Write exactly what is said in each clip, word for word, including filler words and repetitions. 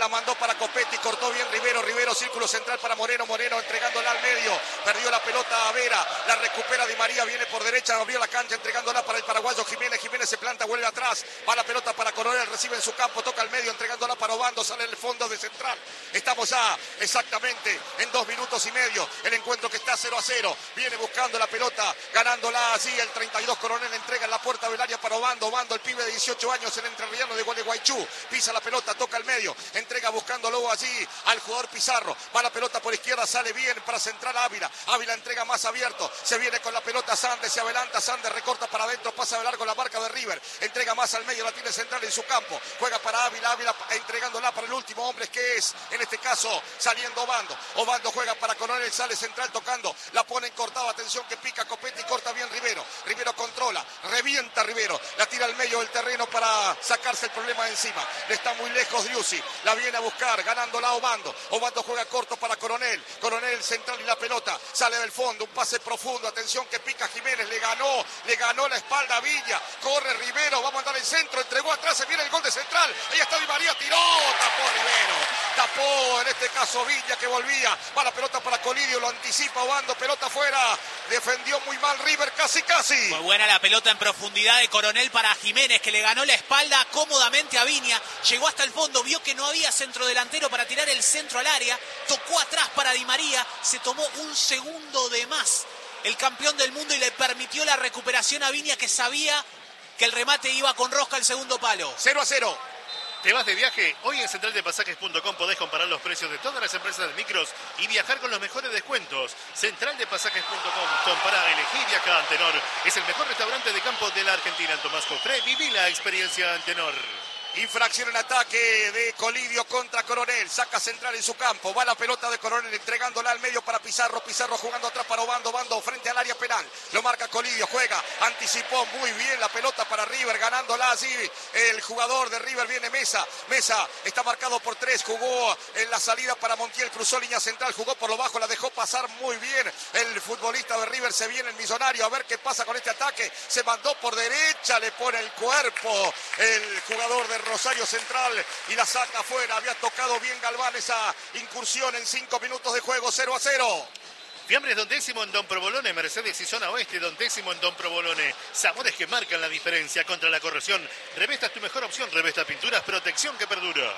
la mandó para Copetti, cortó bien Rivero, Rivero, círculo central para Moreno, Moreno entregándola al medio, perdió la pelota a Vera, la recupera Di María, viene por derecha, abrió la cancha entregándola para el paraguayo Jiménez, Jiménez se planta, vuelve atrás, va la pelota para Coronel, recibe en su campo, toca al medio, entregándola para Obando, sale en el fondo de central. Estamos ya exactamente en dos minutos y medio, el encuentro que está cero a cero, viene buscando la pelota, ganándola así el treinta y dos Coronel, entrega en la puerta del área para Obando, Obando el pibe de dieciocho años, el entrerriano de Gualeguaychú, pisa la pelota, toca al medio, entrega buscándolo allí al jugador Pizarro, va la pelota por izquierda, sale bien para central Ávila, Ávila entrega más abierto, se viene con la pelota Sandes, se adelanta Sandes, recorta para adentro, pasa de largo la marca de River, entrega más al medio, la tiene central en su campo, juega para Ávila, Ávila entregándola para el último hombre que es, en este caso, saliendo Obando, Obando juega para Coronel, sale central tocando, la pone en cortado, atención que pica Copetti, corta bien Rivero, Rivero controla, revienta Rivero, la tira al medio del terreno para sacarse el problema de encima, le está muy lejos Driussi, la viene a buscar, ganándola Obando, Obando juega corto para Coronel, Coronel central y la pelota, sale del fondo, un pase profundo, atención que pica Jiménez, le ganó, le ganó la espalda a Villa, corre Rivero, va a mandar el centro, entregó atrás, se viene el gol de central, ahí está Di María, tiró, tapó Rivero, tapó en este caso Villa que volvía, va la pelota para Colidio, lo anticipa Obando, pelota afuera, defendió muy mal River, casi casi. Muy buena la pelota en profundidad de Coronel para Jiménez, que le ganó la espalda cómodamente a Viña, llegó hasta el fondo, vio que no había centro delantero para tirar el centro al área, tocó atrás para Di María, se tomó un segundo de más el campeón del mundo y le permitió la recuperación a Viña, que sabía que el remate iba con rosca al segundo palo. cero a cero. ¿Te vas de viaje? Hoy en central de pasajes punto com podés comparar los precios de todas las empresas de micros y viajar con los mejores descuentos. central de pasajes punto com. Compará, elegí, viaja. Antenor es el mejor restaurante de campo de la Argentina. Tomás Jofré, viví la experiencia Antenor. Infracción en ataque de Colidio contra Coronel, saca central en su campo, va la pelota de Coronel entregándola al medio para Pizarro, Pizarro jugando atrás para Obando, Obando frente al área penal, lo marca Colidio, juega, anticipó muy bien la pelota para River, ganándola así el jugador de River, viene Mesa, Mesa está marcado por tres, jugó en la salida para Montiel, cruzó línea central, jugó por lo bajo, la dejó pasar muy bien el futbolista de River, se viene el millonario, a ver qué pasa con este ataque, se mandó por derecha, le pone el cuerpo el jugador de Rosario Central y la saca afuera. Había tocado bien Galván esa incursión en cinco minutos de juego, cero a cero. Fiambres Don Décimo en Don Provolone, Mercedes y Zona Oeste, Don Décimo en Don Provolone. Sabores que marcan la diferencia contra la corrosión. Revesta es tu mejor opción, Revesta Pinturas, protección que perdura.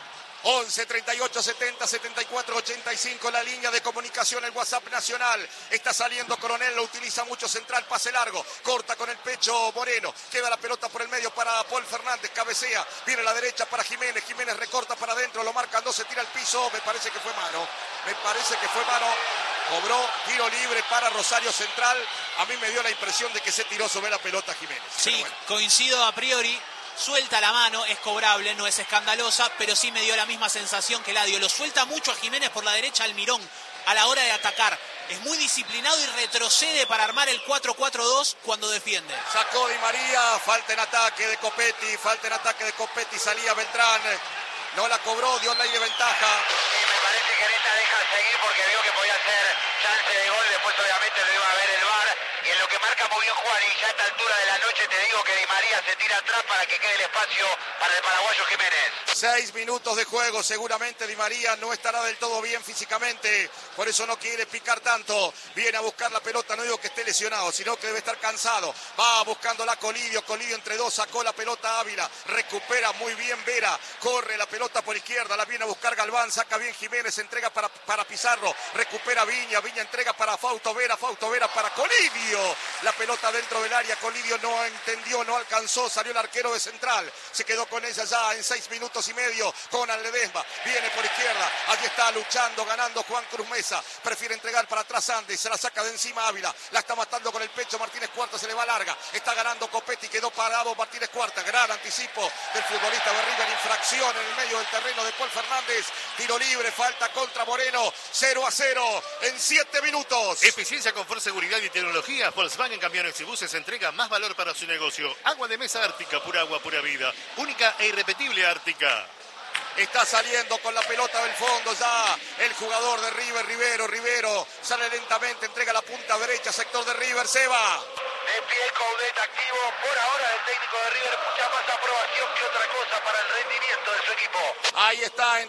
once, treinta y ocho, setenta, setenta y cuatro, ochenta y cinco, la línea de comunicación, el WhatsApp nacional. Está saliendo Coronel, lo utiliza mucho central, pase largo, corta con el pecho Moreno, queda la pelota por el medio para Paul Fernández, cabecea, viene a la derecha para Jiménez, Jiménez recorta para adentro, lo marcan dos, se tira al piso, me parece que fue mano, me parece que fue mano, cobró tiro libre para Rosario Central, a mí me dio la impresión de que se tiró sobre la pelota Jiménez. Sí, bueno. Coincido a priori. Suelta la mano, es cobrable, no es escandalosa, pero sí me dio la misma sensación que Ladio. Lo suelta mucho a Jiménez por la derecha Almirón a la hora de atacar. Es muy disciplinado y retrocede para armar el cuatro cuatro dos cuando defiende. Sacó Di María, falta en ataque de Copetti, falta en ataque de Copetti, salía Beltrán, no la cobró, dio la de ventaja. Sí, me parece que Neta deja seguir porque vio que podía ser chance de gol, después obviamente lo iba a ver el V A R. Y en lo que marca muy bien Juan, y ya a esta altura de la noche te digo que Di María se tira atrás para que quede el espacio para el paraguayo Jiménez. Seis minutos de juego, seguramente Di María no estará del todo bien físicamente, por eso no quiere picar tanto, viene a buscar la pelota, no digo que esté lesionado, sino que debe estar cansado, va buscando la Colidio, Colidio entre dos, sacó la pelota Ávila, recupera muy bien Vera, corre la pelota por izquierda, la viene a buscar Galván, saca bien Jiménez, entrega para, para Pizarro, recupera Viña, Viña entrega para Fausto Vera, Fausto Vera para Colidio, la pelota dentro del área, Colidio no entendió, no alcanzó, salió el arquero de Central, se quedó con ella ya en seis minutos y medio, Conan Ledesma, viene por izquierda, allí está luchando, ganando Juan Cruz Mesa, prefiere entregar para atrás Andes, se la saca de encima Ávila, la está matando con el pecho Martínez Cuarta, se le va larga, está ganando Copetti, quedó parado Martínez Cuarta, gran anticipo del futbolista de River, infracción en el medio del terreno de Paul Fernández, tiro libre, falta contra Moreno, cero a cero en siete minutos. Eficiencia, confort, seguridad y tecnología. Volkswagen Camiones y Buses entrega más valor para su negocio. Agua de mesa Ártica, pura agua, pura vida. Única e irrepetible Ártica. Está saliendo con la pelota del fondo ya el jugador de River, Rivero, Rivero, sale lentamente, entrega la punta derecha, sector de River, se va. De pie Coudet activo, por ahora el técnico de River, mucha más aprobación que otra cosa para el rendimiento de su equipo. Ahí está.